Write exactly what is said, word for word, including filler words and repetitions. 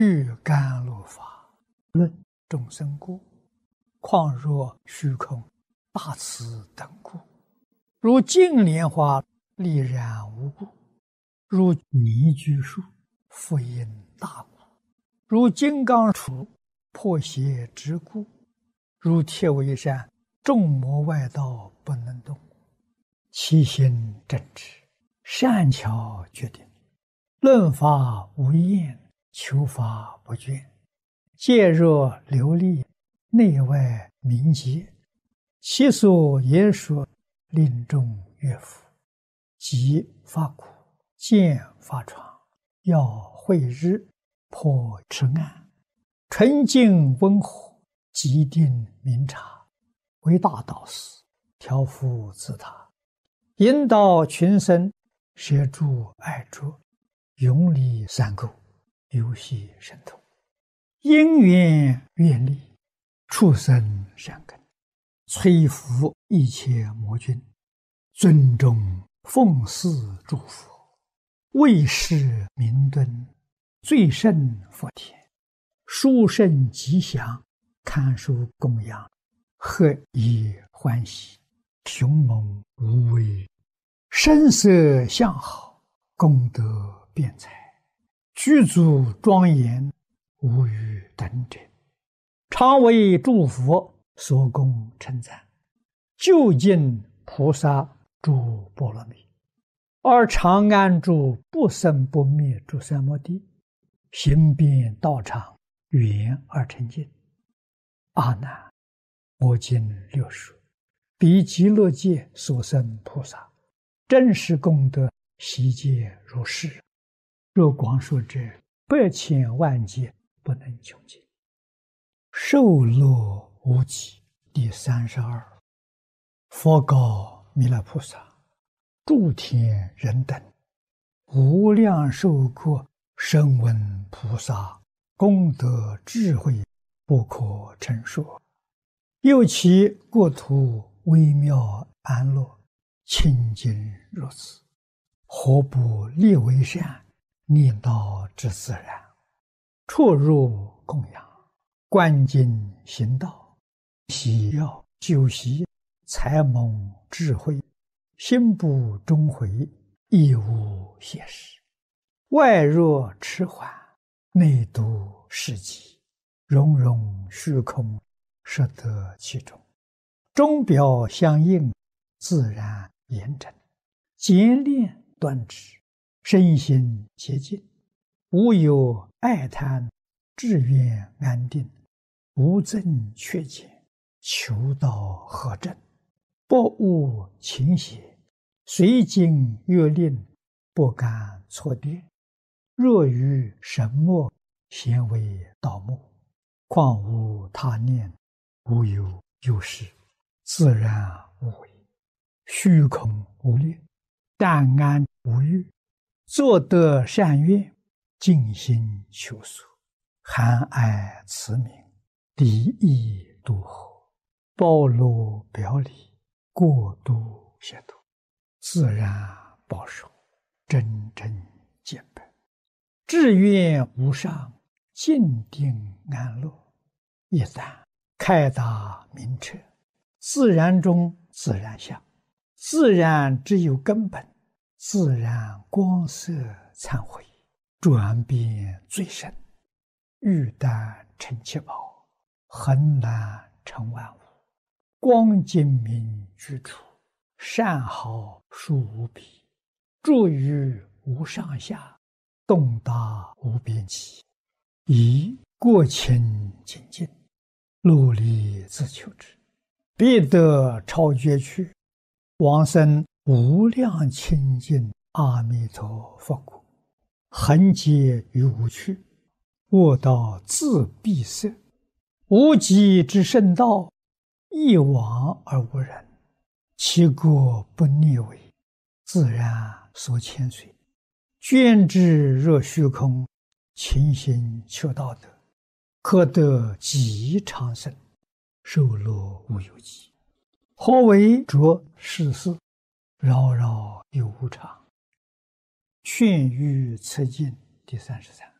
欲甘露法，论众生故，况若虚空大慈等故。如净莲花丽然无故，如泥居树复因大故，如金刚杵破邪之故，如铁围山众魔外道不能动。其心正直，善巧决定，论法无厌，求法不倦，戒若流利，内外明洁，其所言说令众悦服。即发苦，见发疮，要慧日，破痴暗，纯净温和，极定明察，为大导师，调伏自他，引导群生，摄诸爱着，永离三垢，游戏神通，因缘愿力，畜生善根，摧伏一切魔君，尊重奉祀诸佛，为世明敦，最胜佛田，殊胜吉祥，堪受供养，何以欢喜，雄猛无畏，声色相好，功德辩才，具足庄严，无与等者，常为诸佛所供称赞，究竟菩萨诸波罗蜜，而常安住不生不灭诸三摩地，行遍道场，圆而成净。阿难，我今六说，彼极乐界所生菩萨，真实功德悉皆如是。若广说者，百千万劫不能穷尽。受乐无极第三十二。佛告弥勒菩萨：诸天人等，无量寿国声闻菩萨功德智慧不可称说，又其国土微妙安乐，清净如此，何不立为善，念道之自然，出入供养，观经行道，喜要修习，才蒙智慧，心不终悔，亦无邪事。外若迟缓，内度世极，融融虚空，摄得其中，钟表相应，自然严整，简练端直，身心洁净，无有爱贪，志愿安定，无增缺减，求道合正，不误情邪，随经约令，不敢错颠。若于神墨，咸为道目，况无他念，无有有事，自然无为，虚空无念，淡安无欲，作得善愿，尽心求索，含爱慈悯，离意度合，包罗表里，过度协度，自然保守，真正见本，志愿无上，静定安乐。一旦开达明彻，自然中自然相，自然只有根本，自然光色忏悔，转变最深，欲但成七宝，恒难成万物，光精明居处，善好殊无比，住于无上下，动达无边际，以过清净尽，努力自求之，必得超绝去，往生无量清净阿弥陀佛国，恒劫于无趣，卧道自闭塞，无极之圣道，一往而无人，其国不逆违，自然所牵随，捐之若虚空，勤心求道德，可得极长生，受乐无有极。何为着世事，扰扰有无常。劝喻策进第三十三。